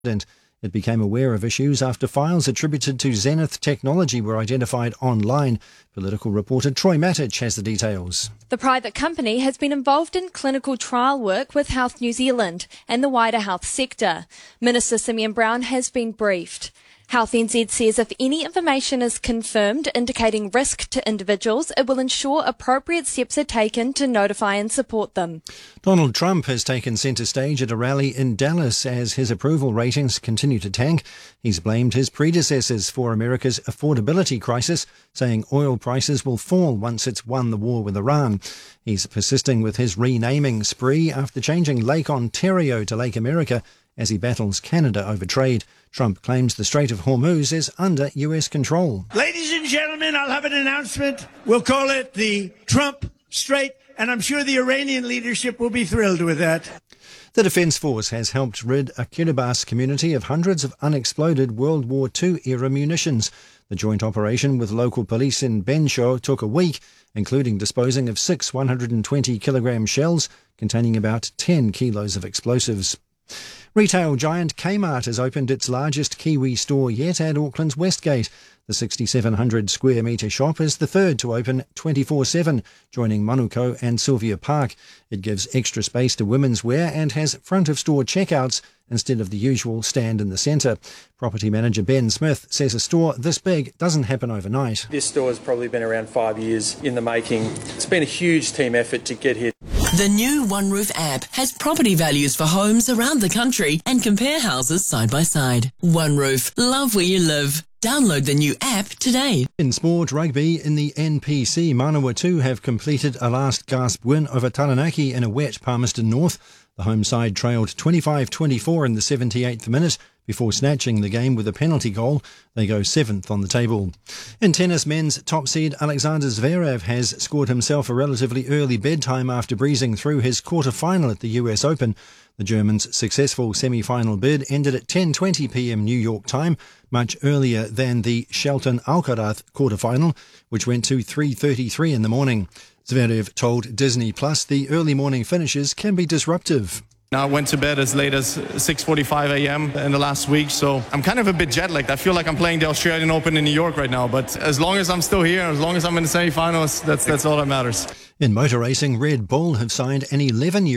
It became aware of issues after files attributed to Zenith Technology were identified online. Political reporter Troy Matic has the details. The private company has been involved in clinical trial work with Health New Zealand and the wider health sector. Minister Simeon Brown has been briefed. Health NZ says if any information is confirmed indicating risk to individuals, it will ensure appropriate steps are taken to notify and support them. Donald Trump has taken centre stage at a rally in Dallas as his approval ratings continue to tank. He's blamed his predecessors for America's affordability crisis, saying oil prices will fall once it's won the war with Iran. He's persisting with his renaming spree after changing Lake Ontario to Lake America as he battles Canada over trade. Trump claims the Strait of Hormuz is under US control. Ladies and gentlemen, I'll have an announcement. We'll call it the Trump Strait, and I'm sure the Iranian leadership will be thrilled with that. The Defence Force has helped rid a Kiribati community of hundreds of unexploded World War II-era munitions. The joint operation with local police in Benshaw took a week, including disposing of 6 120-kilogram shells containing about 10 kilos of explosives. Retail giant Kmart has opened its largest Kiwi store yet at Auckland's Westgate. The 6,700 square metre shop is the third to open 24/7, joining Manukau and Sylvia Park. It gives extra space to women's wear and has front-of-store checkouts instead of the usual stand in the centre. Property manager Ben Smith says a store this big doesn't happen overnight. This store has probably been around 5 years in the making. It's been a huge team effort to get here. The new OneRoof app has property values for homes around the country and compare houses side by side. OneRoof, love where you live. Download the new app today. In sport, rugby in the NPC, Manawatu have completed a last gasp win over Taranaki in a wet Palmerston North. The home side trailed 25-24 in the 78th minute before snatching the game with a penalty goal. They go 7th on the table. In tennis, men's top seed Alexander Zverev has scored himself a relatively early bedtime after breezing through his quarter-final at the US Open. The German's successful semi-final bid ended at 10:20 p.m. New York time, much earlier than the Shelton Alcaraz quarter-final, which went to 3:33 in the morning. Zverev told Disney Plus the early morning finishes can be disruptive. I went to bed as late as 6:45 a.m. in the last week, so I'm kind of a bit jet-lagged. I feel like I'm playing the Australian Open in New York right now, but as long as I'm still here, as long as I'm in the semi-finals, that's all that matters. In motor racing, Red Bull have signed an 11-year